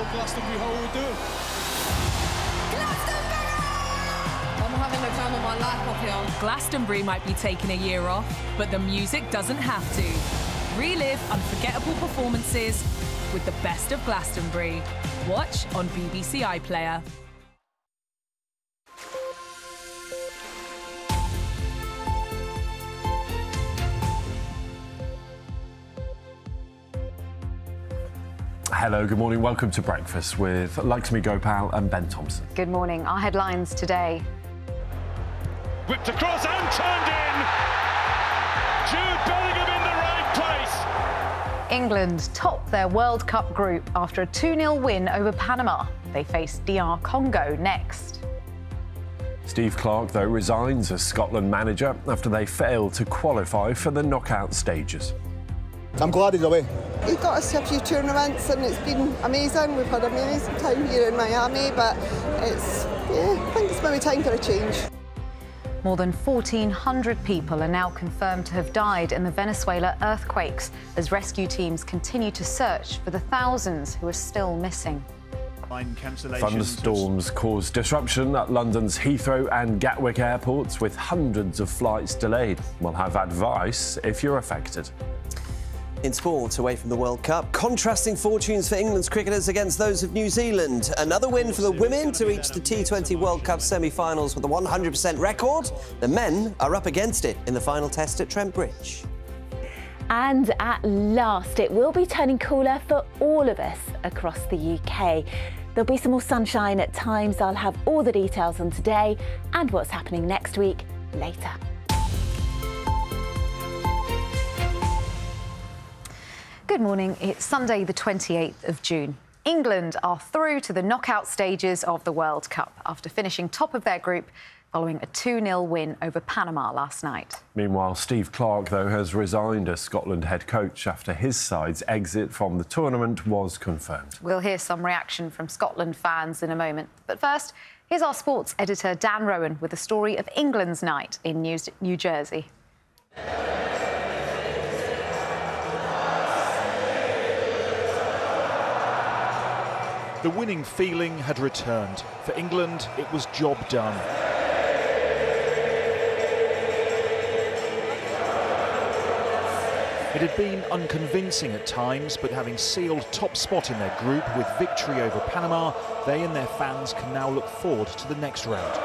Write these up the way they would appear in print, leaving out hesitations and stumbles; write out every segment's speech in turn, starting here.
Glastonbury how we do. I'm having the time of my life up here. Glastonbury might be taking a year off, but the music doesn't have to. Relive unforgettable performances with the best of Glastonbury. Watch on BBC iPlayer. Hello, good morning. Welcome to Breakfast with Lakshmi Gopal and Ben Thompson. Good morning. Our headlines today. Whipped across and turned in. Jude Bellingham in the right place. England top their World Cup group after a 2-0 win over Panama. They face DR Congo next. Steve Clarke, though, resigns as Scotland manager after they failed to qualify for the knockout stages. I'm glad he's away. He got us to a few tournaments and it's been amazing. We've had an amazing time here in Miami, but I think it's maybe time for a change. More than 1,400 people are now confirmed to have died in the Venezuela earthquakes as rescue teams continue to search for the thousands who are still missing. Thunderstorms caused disruption at London's Heathrow and Gatwick airports, with hundreds of flights delayed. We'll have advice if you're affected. In sport, away from the World Cup, contrasting fortunes for England's cricketers against those of New Zealand. Another win for the women to reach the T20 World Cup semi-finals with a 100% record. The men are up against it in the final test at Trent Bridge. And at last, it will be turning cooler for all of us across the UK. There'll be some more sunshine at times. I'll have all the details on today and what's happening next week later. Good morning. It's Sunday, the 28th of June. England are through to the knockout stages of the World Cup after finishing top of their group following a 2-0 win over Panama last night. Meanwhile, Steve Clarke, though, has resigned as Scotland head coach after his side's exit from the tournament was confirmed. We'll hear some reaction from Scotland fans in a moment. But first, here's our sports editor, Dan Rowan, with the story of England's night in New Jersey. The winning feeling had returned. For England, it was job done. It had been unconvincing at times, but having sealed top spot in their group with victory over Panama, they and their fans can now look forward to the next round.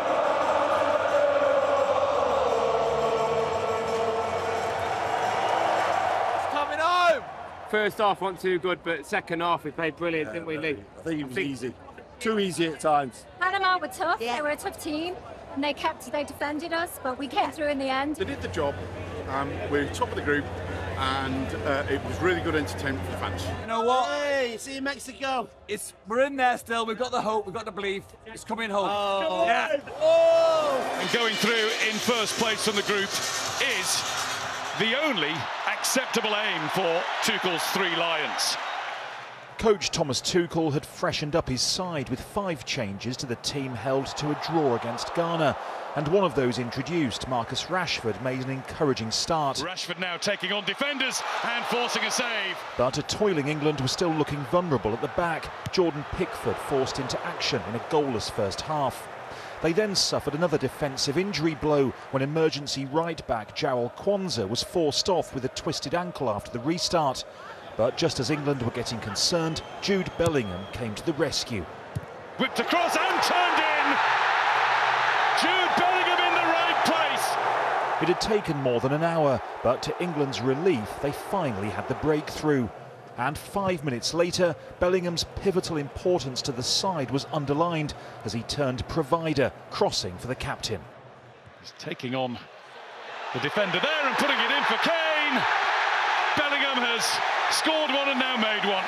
First half wasn't too good, but second half we played brilliant, didn't we, Lee? I think it was easy. Too easy at times. Panama were tough. Yeah. They were a tough team, and they defended us, but we came through in the end. They did the job. We're top of the group, and it was really good entertainment for the fans. You know what? Hey, see you Mexico. We're in there still. We've got the hope. We've got the belief. It's coming home. Oh. Yeah. Oh. And going through in first place from the group is the only acceptable aim for Tuchel's Three Lions. Coach Thomas Tuchel had freshened up his side with 5 changes to the team held to a draw against Ghana. And one of those introduced, Marcus Rashford, made an encouraging start. Rashford now taking on defenders and forcing a save. But a toiling England was still looking vulnerable at the back. Jordan Pickford forced into action in a goalless first half. They then suffered another defensive injury blow when emergency right-back Joel Kwanzaa was forced off with a twisted ankle after the restart. But just as England were getting concerned, Jude Bellingham came to the rescue. Whipped across and turned in! Jude Bellingham in the right place! It had taken more than an hour, but to England's relief, they finally had the breakthrough. And 5 minutes later, Bellingham's pivotal importance to the side was underlined as he turned provider, crossing for the captain. He's taking on the defender there and putting it in for Kane. Bellingham has scored one and now made one.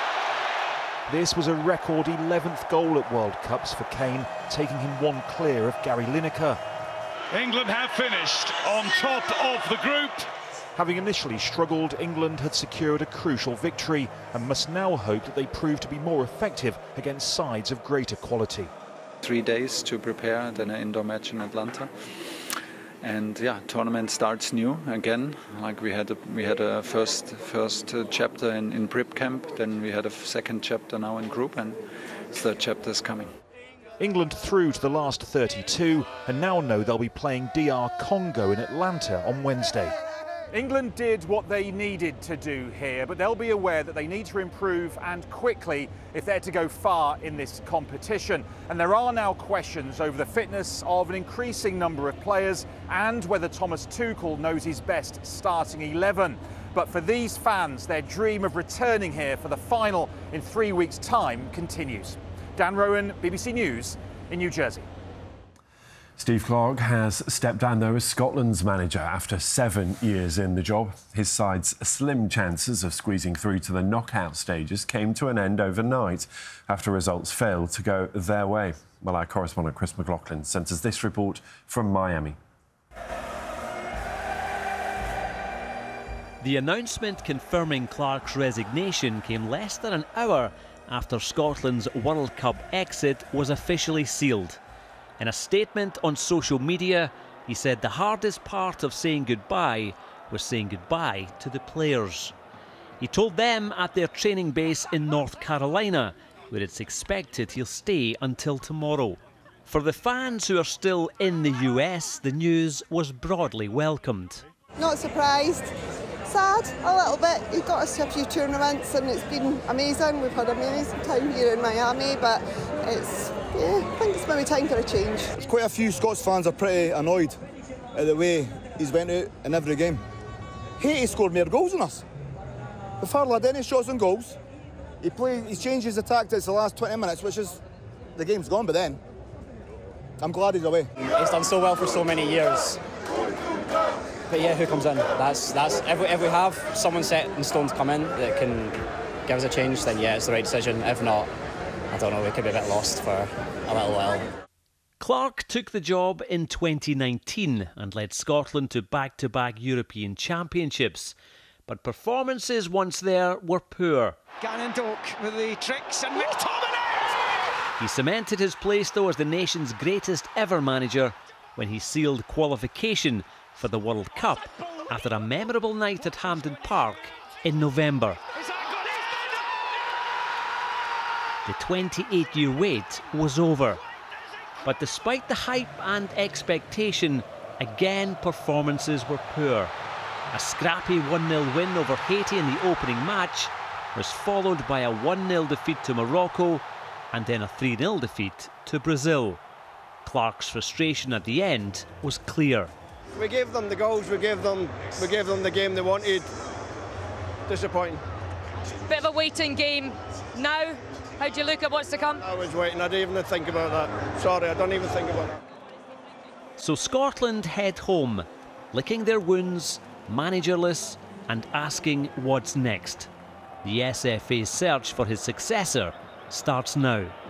This was a record 11th goal at World Cups for Kane, taking him one clear of Gary Lineker. England have finished on top of the group. Having initially struggled, England had secured a crucial victory and must now hope that they prove to be more effective against sides of greater quality. 3 days to prepare, then an indoor match in Atlanta. And yeah, tournament starts new again. Like we had a first chapter in prep camp, then we had a second chapter now in group, and third chapter is coming. England through to the last 32 and now know they'll be playing DR Congo in Atlanta on Wednesday. England did what they needed to do here, but they'll be aware that they need to improve and quickly if they're to go far in this competition. And there are now questions over the fitness of an increasing number of players and whether Thomas Tuchel knows his best starting 11. But for these fans, their dream of returning here for the final in 3 weeks' time continues. Dan Rowan, BBC News in New Jersey. Steve Clarke has stepped down, though, as Scotland's manager after 7 years in the job. His side's slim chances of squeezing through to the knockout stages came to an end overnight after results failed to go their way. Well, our correspondent Chris McLaughlin sent us this report from Miami. The announcement confirming Clarke's resignation came less than an hour after Scotland's World Cup exit was officially sealed. In a statement on social media, he said the hardest part of saying goodbye was saying goodbye to the players. He told them at their training base in North Carolina, where it's expected he'll stay until tomorrow. For the fans who are still in the US, the news was broadly welcomed. Not surprised. Sad, a little bit. He got us to a few tournaments and it's been amazing. We've had an amazing time here in Miami, but I think it's maybe time for a change. There's quite a few Scots fans are pretty annoyed at the way he's went out in every game. Haiti scored more goals than us. We've hardly had any shots on goals. He changes the tactics the last 20 minutes, which is the game's gone by then. I'm glad he's away. He's done so well for so many years. But yeah, who comes in? That's if we have someone set in stone to come in that can give us a change, then yeah, it's the right decision. If not, I don't know, we could be a bit lost for a little while. Clarke took the job in 2019 and led Scotland to back-to-back European Championships. But performances once there were poor. Gannon Doak with the tricks and McTominay! He cemented his place, though, as the nation's greatest ever manager when he sealed qualification for the World Cup after a memorable night at Hampden Park in November. The 28-year wait was over. But despite the hype and expectation, again performances were poor. A scrappy 1-0 win over Haiti in the opening match was followed by a 1-0 defeat to Morocco and then a 3-0 defeat to Brazil. Clarke's frustration at the end was clear. We gave them the goals, we gave them the game they wanted. Disappointing. Bit of a waiting game. Now, how do you look at what's to come? I was waiting, I didn't even think about that. Sorry, I don't even think about that. So Scotland head home, licking their wounds, managerless, and asking what's next. The SFA's search for his successor starts now.